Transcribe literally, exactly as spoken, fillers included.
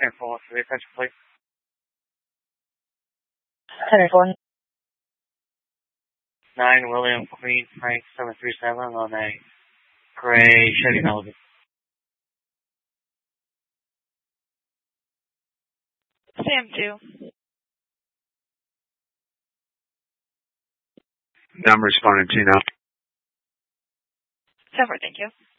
ten four three, attention please. ten four. nine William Queen Frank seven three seven on a gray Chevy Malibu. Sam two. I'm responding to you now. ten four, thank you.